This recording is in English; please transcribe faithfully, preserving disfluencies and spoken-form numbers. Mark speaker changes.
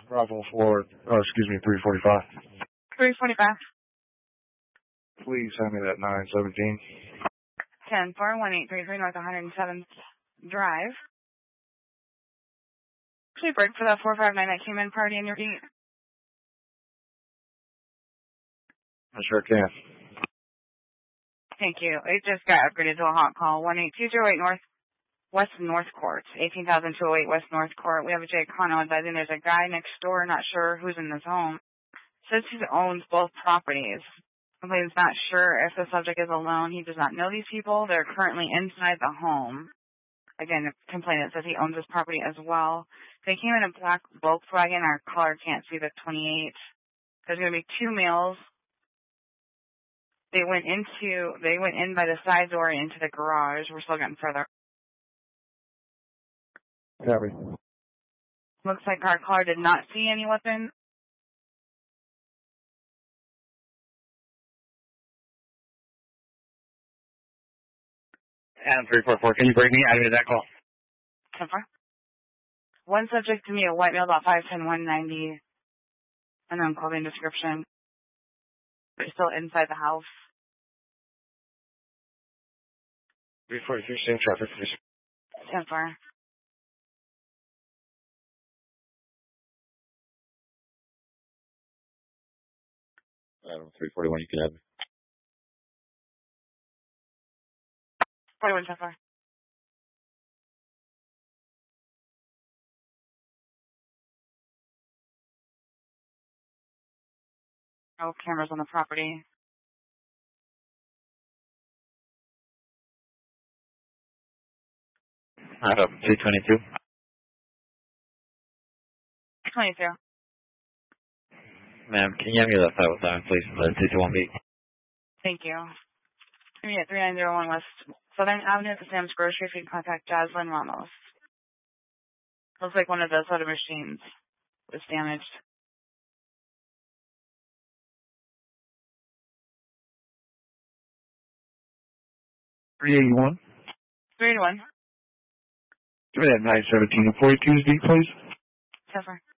Speaker 1: Bravo four, oh, excuse me, three forty-five.
Speaker 2: three forty-five.
Speaker 1: Please send me that nine seventeen.
Speaker 2: ten four one eight three three North one hundred seventh Drive. Can you break for that four five nine that came in party in your beat?
Speaker 1: I sure can.
Speaker 2: Thank you. It just got upgraded to a hot call. one eight two zero eight North West North Court, eighteen thousand two hundred eight West North Court. We have a Jay Connell advising there's a guy next door, not sure who's in this home. Says he owns both properties. Complains not sure if the subject is alone. He does not know these people. They're currently inside the home. Again, the complainant says he owns this property as well. They came in a black Volkswagen. Our caller can't see the twenty-eight. There's going to be two males. They went into, they went in by the side door and into the garage. We're still getting further.
Speaker 1: Copy.
Speaker 2: Looks like our caller did not see any weapon.
Speaker 3: Adam three four four, can you break me out of that call?
Speaker 2: ten four. One subject to me, a white male, about five ten, one ninety. Unknown clothing description. They're still inside the house.
Speaker 1: three forty-three, same traffic, please.
Speaker 2: ten four.
Speaker 3: Adam three forty-one, you can have it.
Speaker 2: forty-one ten four. No cameras on the property.
Speaker 3: Adam two twenty-two.
Speaker 2: twenty-two.
Speaker 3: Ma'am, can you have me that five oh seven, please? The two two one B.
Speaker 2: Thank you. Give me at three nine zero one West Southern Avenue at the Sam's Grocery. If you can contact Jaslyn Ramos. Looks like one of those other machines was damaged.
Speaker 1: three eighty-one.
Speaker 2: three eighty-one.
Speaker 1: Give me that nine seventeen and forty-two, please.
Speaker 2: ten four.